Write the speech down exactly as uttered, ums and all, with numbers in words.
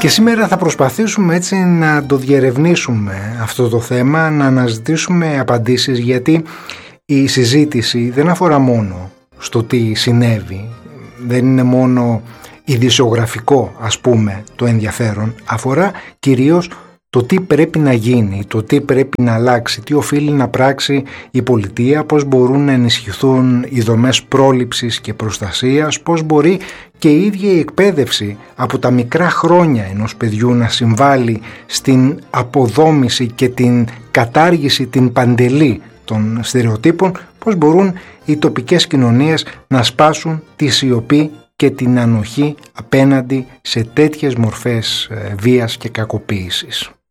Και σήμερα θα προσπαθήσουμε έτσι να το διερευνήσουμε αυτό το θέμα, να αναζητήσουμε απαντήσεις, γιατί η συζήτηση δεν αφορά μόνο στο τι συνέβη, δεν είναι μόνο ειδησιογραφικό ας πούμε το ενδιαφέρον, αφορά κυρίως το τι πρέπει να γίνει, το τι πρέπει να αλλάξει, τι οφείλει να πράξει η πολιτεία, πώς μπορούν να ενισχυθούν οι δομές πρόληψης και προστασίας, πώς μπορεί και η ίδια η εκπαίδευση από τα μικρά χρόνια ενός παιδιού να συμβάλλει στην αποδόμηση και την κατάργηση, την παντελή των στερεοτύπων, πώς μπορούν οι τοπικές κοινωνίες να σπάσουν τη σιωπή και την ανοχή απέναντι σε τέτοιες μορφές βίας και κακοποίησης.